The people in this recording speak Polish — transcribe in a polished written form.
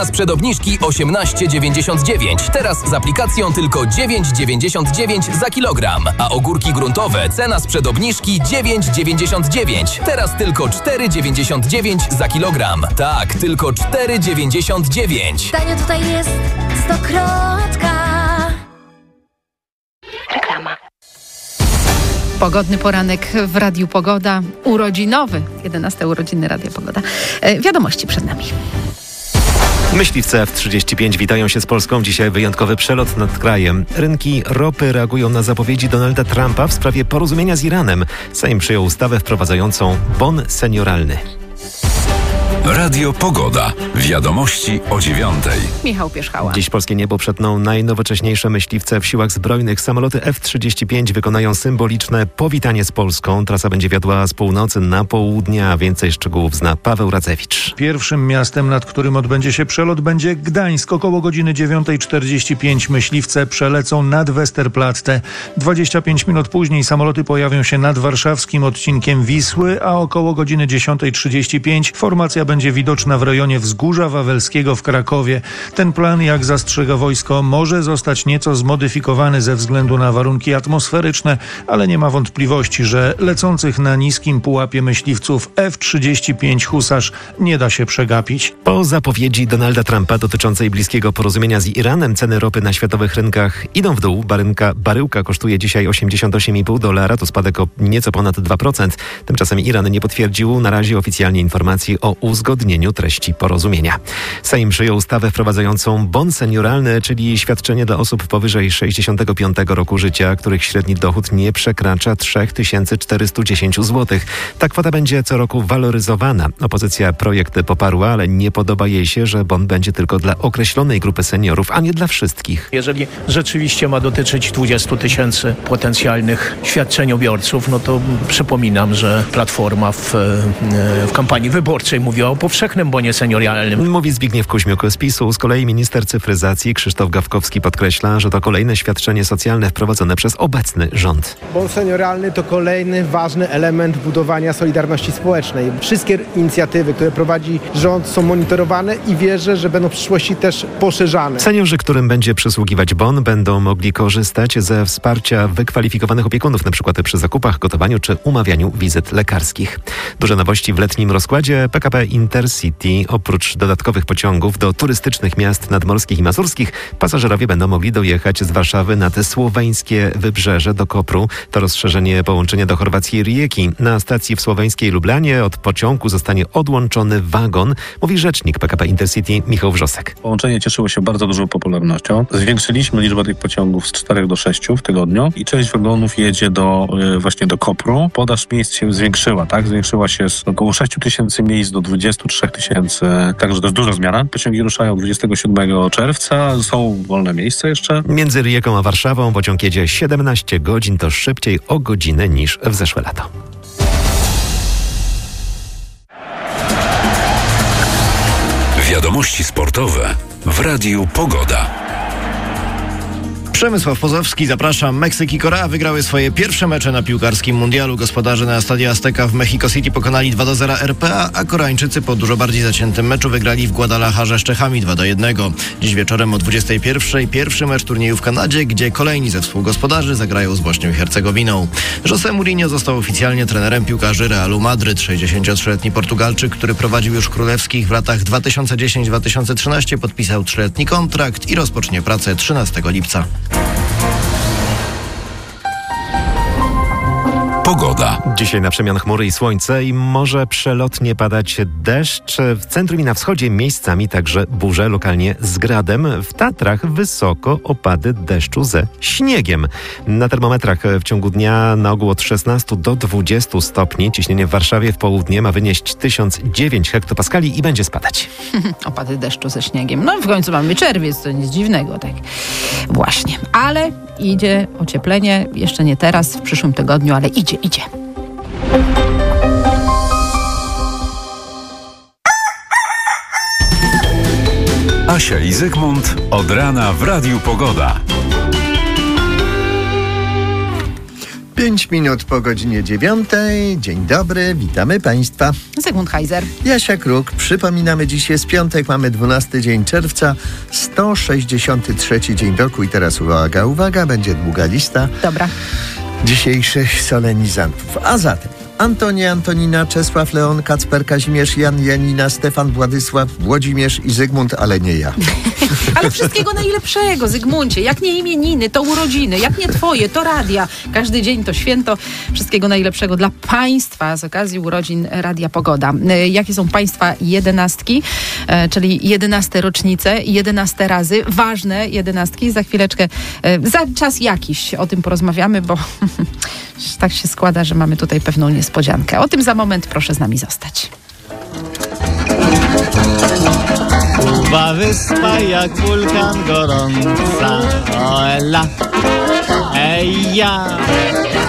Sprzed obniżki 18,99. Teraz z aplikacją tylko 9,99 za kilogram. A ogórki gruntowe cena sprzed obniżki 9,99. Teraz tylko 4,99 za kilogram. Tak, tylko 4,99. Tanio tutaj jest Stokrotka. Reklama. Pogodny poranek w Radiu Pogoda. Urodzinowy. 11 urodziny Radia Pogoda. Wiadomości przed nami. Myśliwce F-35 witają się z Polską. Dzisiaj wyjątkowy przelot nad krajem. Rynki ropy reagują na zapowiedzi Donalda Trumpa w sprawie porozumienia z Iranem. Sejm przyjął ustawę wprowadzającą bon senioralny. Radio Pogoda. Wiadomości o 9:00. Michał Pierzchała. Dziś polskie niebo przetną najnowocześniejsze myśliwce w siłach zbrojnych. Samoloty F-35 wykonają symboliczne powitanie z Polską. Trasa będzie wiodła z północy na południe, a więcej szczegółów zna Paweł Radzewicz. Pierwszym miastem, nad którym odbędzie się przelot, będzie Gdańsk. Około godziny 9:45 myśliwce przelecą nad Westerplatte. 25 minut później samoloty pojawią się nad warszawskim odcinkiem Wisły, a około godziny 10:35 formacja będzie widoczna w rejonie Wzgórza Wawelskiego w Krakowie. Ten plan, jak zastrzega wojsko, może zostać nieco zmodyfikowany ze względu na warunki atmosferyczne, ale nie ma wątpliwości, że lecących na niskim pułapie myśliwców F-35 Husarz nie da się przegapić. Po zapowiedzi Donalda Trumpa dotyczącej bliskiego porozumienia z Iranem ceny ropy na światowych rynkach idą w dół. Baryłka kosztuje dzisiaj $88,5, to spadek o nieco ponad 2%. Tymczasem Iran nie potwierdził na razie oficjalnie informacji o uzgodnieniu treści porozumienia. Sejm przyjął ustawę wprowadzającą bon senioralny, czyli świadczenie dla osób powyżej 65 roku życia, których średni dochód nie przekracza 3410 zł. Ta kwota będzie co roku waloryzowana. Opozycja projekt poparła, ale nie podoba jej się, że bon będzie tylko dla określonej grupy seniorów, a nie dla wszystkich. Jeżeli rzeczywiście ma dotyczyć 20 000 potencjalnych świadczeniobiorców, no to przypominam, że Platforma w kampanii wyborczej mówiła o powszechnym bonie senioralnym. Mówi Zbigniew Kuźmiuk z PiS-u. Z kolei minister cyfryzacji Krzysztof Gawkowski podkreśla, że to kolejne świadczenie socjalne wprowadzone przez obecny rząd. Bon senioralny to kolejny ważny element budowania solidarności społecznej. Wszystkie inicjatywy, które prowadzi rząd, są monitorowane i wierzę, że będą w przyszłości też poszerzane. Seniorzy, którym będzie przysługiwać bon, będą mogli korzystać ze wsparcia wykwalifikowanych opiekunów, np. przy zakupach, gotowaniu czy umawianiu wizyt lekarskich. Duże nowości w letnim rozkładzie PKP Intercity. Oprócz dodatkowych pociągów do turystycznych miast nadmorskich i mazurskich, pasażerowie będą mogli dojechać z Warszawy nad słoweńskie wybrzeże do Kopru. To rozszerzenie połączenia do Chorwacji i Rijeki. Na stacji w słoweńskiej Lublanie od pociągu zostanie odłączony wagon, mówi rzecznik PKP Intercity Michał Wrzosek. Połączenie cieszyło się bardzo dużą popularnością. Zwiększyliśmy liczbę tych pociągów z 4 do 6 w tygodniu i część wagonów jedzie właśnie do Kopru. Podaż miejsc się zwiększyła, tak? Zwiększyła się z około 6 000 miejsc do 23 000, także to jest duża zmiana. Pociągi ruszają 27 czerwca, są wolne miejsca jeszcze. Między Rijeką a Warszawą pociąg jedzie 17 godzin, to szybciej o godzinę niż w zeszłe lato. Wiadomości sportowe w Radiu Pogoda. Przemysław Pozowski, zapraszam. Meksyk i Korea wygrały swoje pierwsze mecze na piłkarskim mundialu. Gospodarze na Stadio Azteca w Mexico City pokonali 2-0 RPA, a Koreańczycy po dużo bardziej zaciętym meczu wygrali w Guadalajarze z Czechami 2-1. Dziś wieczorem o 21:00 pierwszy mecz turnieju w Kanadzie, gdzie kolejni ze współgospodarzy zagrają z Bośnią i Hercegowiną. José Mourinho został oficjalnie trenerem piłkarzy Realu Madryt. 63-letni Portugalczyk, który prowadził już królewskich w latach 2010-2013, podpisał 3-letni kontrakt i rozpocznie pracę 13 lipca. Pogoda. Dzisiaj na przemian chmury i słońce i może przelotnie padać deszcz. W centrum i na wschodzie miejscami także burze, lokalnie z gradem. W Tatrach wysoko opady deszczu ze śniegiem. Na termometrach w ciągu dnia na ogół od 16 do 20 stopni. Ciśnienie w Warszawie w południe ma wynieść 1009 hektopaskali i będzie spadać. Opady deszczu ze śniegiem. No w końcu mamy czerwiec, to nic dziwnego, tak. Właśnie. Ale idzie ocieplenie. Jeszcze nie teraz, w przyszłym tygodniu, ale idzie. Asia i Zygmunt od rana w Radiu Pogoda. 5 minut po godzinie 9. Dzień dobry, witamy Państwa. Zygmunt Heiser. Jasia Kruk. Przypominamy, dziś jest piątek, mamy 12 dzień czerwca, 163 dzień roku i teraz uwaga, będzie długa lista Dobra. dzisiejszych solenizantów. A zatem Antoni, Antonina, Czesław, Leon, Kacper, Kazimierz, Jan, Janina, Stefan, Władysław, Włodzimierz i Zygmunt, ale nie ja. Ale wszystkiego najlepszego, Zygmuncie. Jak nie imieniny, to urodziny. Jak nie twoje, to radia. Każdy dzień to święto. Wszystkiego najlepszego dla Państwa z okazji urodzin Radia Pogoda. Jakie są Państwa 11, czyli 11 rocznice, 11 razy, ważne 11. Za chwileczkę, za czas jakiś o tym porozmawiamy, bo tak się składa, że mamy tutaj pewną niespodziankę. O tym za moment, proszę z nami zostać. Kuba wyspa jak wulkan gorąca, o ela, ej ja.